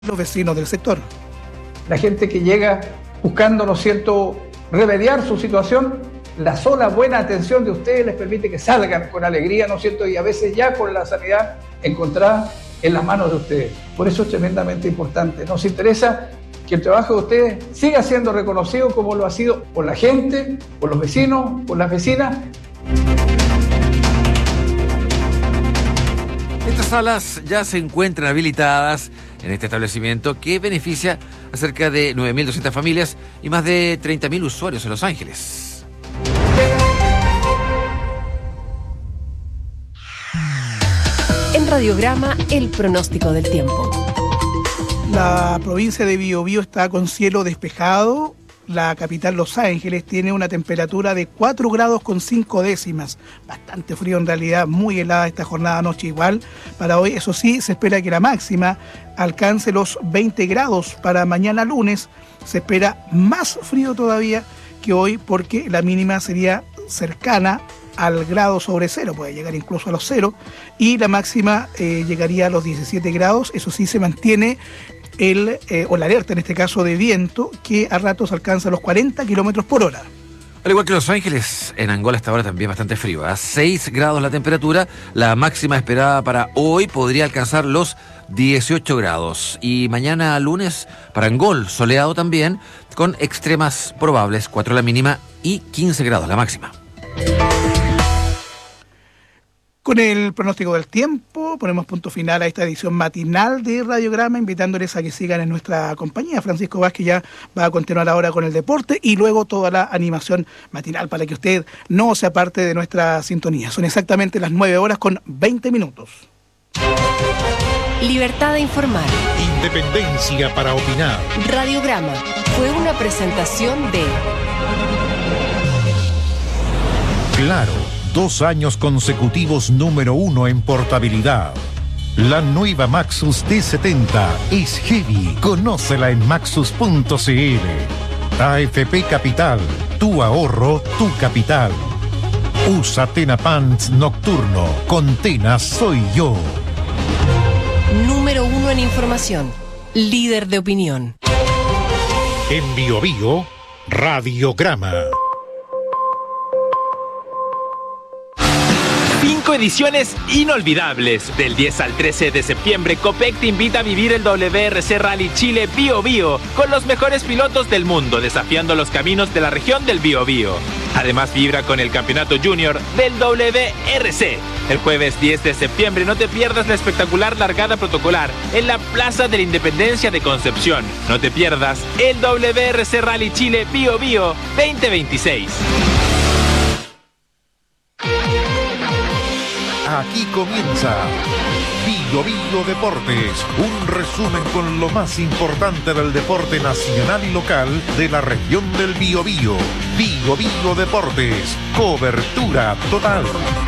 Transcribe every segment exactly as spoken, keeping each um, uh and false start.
los vecinos del sector. La gente que llega buscando, ¿no es cierto?, remediar su situación, la sola buena atención de ustedes les permite que salgan con alegría, ¿no es cierto?, y a veces ya con la sanidad encontrada en las manos de ustedes. Por eso es tremendamente importante. Nos interesa que el trabajo de ustedes siga siendo reconocido como lo ha sido por la gente, por los vecinos, por las vecinas. Estas salas ya se encuentran habilitadas en este establecimiento que beneficia a cerca de nueve mil doscientas familias y más de treinta mil usuarios en Los Ángeles. En Radiograma, el pronóstico del tiempo. La provincia de Biobío está con cielo despejado. La capital Los Ángeles tiene una temperatura de cuatro grados con cinco décimas. Bastante frío en realidad, muy helada esta jornada noche igual. Para hoy, eso sí, se espera que la máxima alcance los veinte grados. Para mañana lunes se espera más frío todavía que hoy porque la mínima sería cercana al grado sobre cero, puede llegar incluso a los cero, y la máxima eh, llegaría a los diecisiete grados. Eso sí, se mantiene el eh, o la alerta en este caso de viento que a ratos alcanza los cuarenta kilómetros por hora. Al igual que Los Ángeles, en Angola hasta ahora también bastante frío. A seis grados la temperatura, la máxima esperada para hoy podría alcanzar los dieciocho grados. Y mañana lunes para Angol, soleado también, con extremas probables, cuatro la mínima y quince grados la máxima. Con el pronóstico del tiempo, ponemos punto final a esta edición matinal de Radiograma, invitándoles a que sigan en nuestra compañía. Francisco Vázquez ya va a continuar ahora con el deporte y luego toda la animación matinal para que usted no sea parte de nuestra sintonía. Son exactamente las nueve horas con veinte minutos. Libertad de informar. Independencia para opinar. Radiograma fue una presentación de Claro. Dos años consecutivos número uno en portabilidad. La nueva Maxus T setenta es heavy. Conócela en maxus punto c l. A F P Capital. Tu ahorro, tu capital. Usa Tena Pants Nocturno. Con Tena soy yo. Número uno en información. Líder de opinión. En Biobío, Radiograma. Cinco ediciones inolvidables. Del diez al trece de septiembre, Copec te invita a vivir el W R C Rally Chile Biobío con los mejores pilotos del mundo desafiando los caminos de la región del Biobío. Además, vibra con el campeonato junior del W R C. El jueves diez de septiembre no te pierdas la espectacular largada protocolar en la Plaza de la Independencia de Concepción. No te pierdas el W R C Rally Chile Biobío veinte veintiséis. Aquí comienza Biobío Deportes, un resumen con lo más importante del deporte nacional y local de la región del Biobío. Biobío Deportes, cobertura total.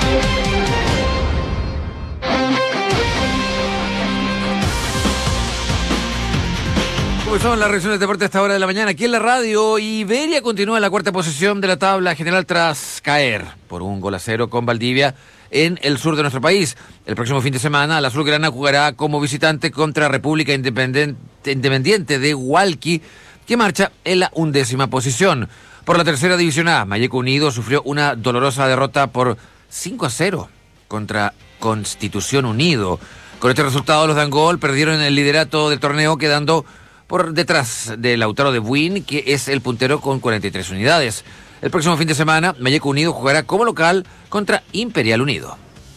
Son las reacciones de deporte a esta hora de la mañana aquí en la radio. Iberia continúa en la cuarta posición de la tabla general tras caer por un gol a cero con Valdivia en el sur de nuestro país. El próximo fin de semana la azulgrana jugará como visitante contra República Independiente, Independiente de Hualqui, que marcha en la undécima posición. Por la tercera división A, Mayeco Unido sufrió una dolorosa derrota por cinco a cero contra Constitución Unido. Con este resultado los de Angol perdieron el liderato del torneo, quedando por detrás de Lautaro de Buin, que es el puntero con cuarenta y tres unidades. El próximo fin de semana, Mayeco Unido jugará como local contra Imperial Unido.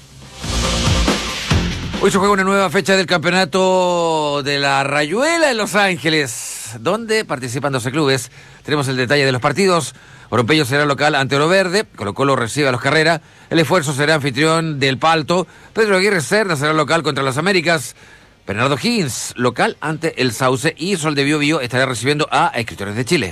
Hoy se juega una nueva fecha del campeonato de la Rayuela en Los Ángeles, donde participan doce clubes. Tenemos el detalle de los partidos. Orompeño será local ante Oro Verde, Colo Colo recibe a los Carrera, El Esfuerzo será anfitrión del Palto, Pedro Aguirre Cerda será local contra las Américas, Bernardo Higgins, local ante el Sauce, y Sol de Biobío estará recibiendo a Escritores de Chile.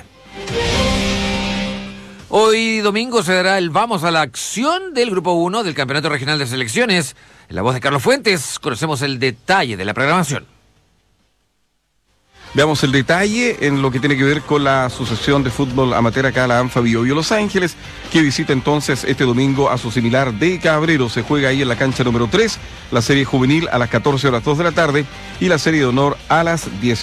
Hoy domingo se dará el Vamos a la Acción del Grupo uno del Campeonato Regional de Selecciones. En la voz de Carlos Fuentes conocemos el detalle de la programación. Veamos el detalle en lo que tiene que ver con la Asociación de Fútbol Amateur acá, la ANFA Bio Bio Los Ángeles, que visita entonces este domingo a su similar de Cabrero. Se juega ahí en la cancha número tres, la serie juvenil a las catorce horas dos de la tarde y la serie de honor a las diez.